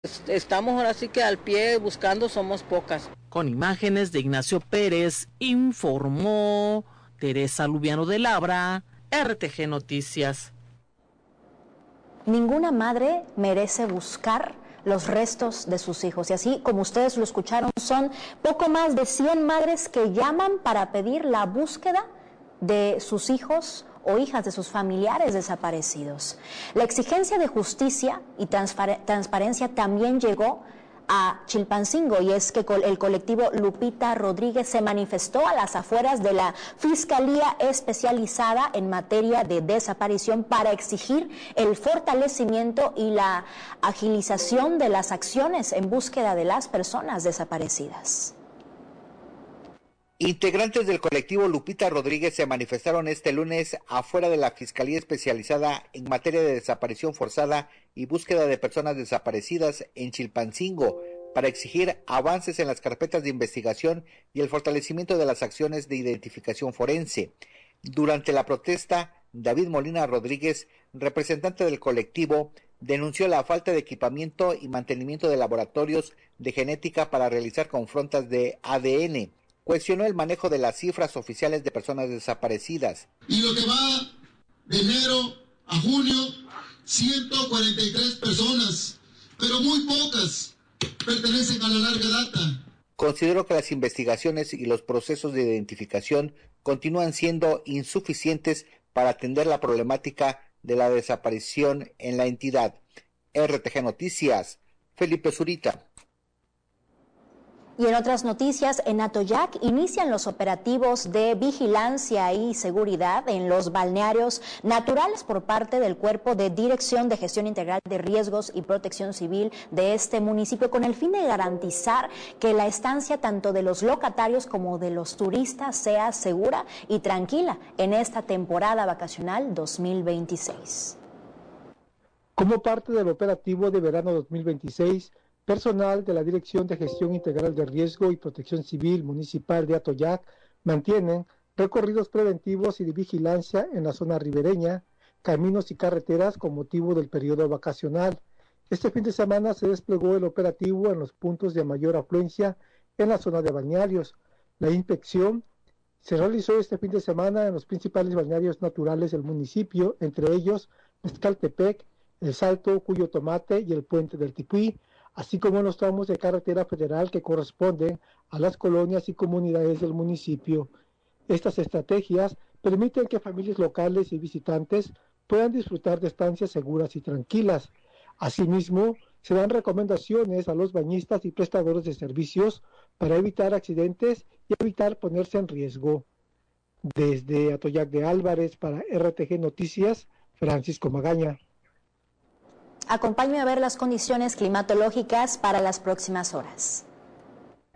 Estamos ahora sí que al pie buscando, somos pocas. Con imágenes de Ignacio Pérez, informó Teresa Lubiano de Labra, RTG Noticias. Ninguna madre merece buscar los restos de sus hijos. Y así como ustedes lo escucharon, son poco más de 100 madres que llaman para pedir la búsqueda de sus hijos o hijas de sus familiares desaparecidos. La exigencia de justicia y transparencia también llegó a Chilpancingo, y es que el colectivo Lupita Rodríguez se manifestó a las afueras de la Fiscalía Especializada en materia de desaparición para exigir el fortalecimiento y la agilización de las acciones en búsqueda de las personas desaparecidas. Integrantes del colectivo Lupita Rodríguez se manifestaron este lunes afuera de la Fiscalía Especializada en materia de desaparición forzada y búsqueda de personas desaparecidas en Chilpancingo para exigir avances en las carpetas de investigación y el fortalecimiento de las acciones de identificación forense. Durante la protesta, David Molina Rodríguez, representante del colectivo, denunció la falta de equipamiento y mantenimiento de laboratorios de genética para realizar confrontas de ADN. Cuestionó el manejo de las cifras oficiales de personas desaparecidas. Y lo que va de enero a junio, 143 personas, pero muy pocas pertenecen a la larga data. Considero que las investigaciones y los procesos de identificación continúan siendo insuficientes para atender la problemática de la desaparición en la entidad. RTG Noticias, Felipe Zurita. Y en otras noticias, en Atoyac inician los operativos de vigilancia y seguridad en los balnearios naturales por parte del Cuerpo de Dirección de Gestión Integral de Riesgos y Protección Civil de este municipio, con el fin de garantizar que la estancia tanto de los locatarios como de los turistas sea segura y tranquila en esta temporada vacacional 2026. Como parte del operativo de verano 2026, personal de la Dirección de Gestión Integral de Riesgo y Protección Civil Municipal de Atoyac mantienen recorridos preventivos y de vigilancia en la zona ribereña, caminos y carreteras con motivo del periodo vacacional. Este fin de semana se desplegó el operativo en los puntos de mayor afluencia en la zona de balnearios. La inspección se realizó este fin de semana en los principales balnearios naturales del municipio, entre ellos Mezcaltepec, El Salto, Cuyo Tomate y el Puente del Tipuí, así como en los tramos de carretera federal que corresponden a las colonias y comunidades del municipio. Estas estrategias permiten que familias locales y visitantes puedan disfrutar de estancias seguras y tranquilas. Asimismo, se dan recomendaciones a los bañistas y prestadores de servicios para evitar accidentes y evitar ponerse en riesgo. Desde Atoyac de Álvarez para RTG Noticias, Francisco Magaña. Acompáñame a ver las condiciones climatológicas para las próximas horas.